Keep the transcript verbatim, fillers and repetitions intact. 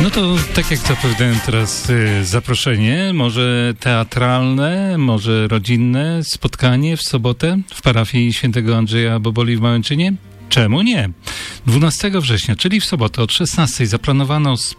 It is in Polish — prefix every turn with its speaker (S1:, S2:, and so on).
S1: No to tak jak zapowiadałem teraz y, zaproszenie, może teatralne, może rodzinne spotkanie w sobotę w parafii świętego Andrzeja Boboli w Małęczynie? Czemu nie? dwunastego września, czyli w sobotę od szesnastej zaplanowano